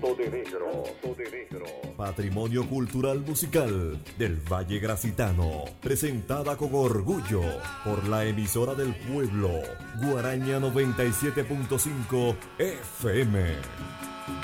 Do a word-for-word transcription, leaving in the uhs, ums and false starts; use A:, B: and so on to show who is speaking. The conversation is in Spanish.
A: Manto de Negro. Manto de Negro.
B: Patrimonio cultural musical del Valle Gracitano. Presentada con orgullo por la emisora del pueblo, Guaraña noventa y siete punto cinco F M.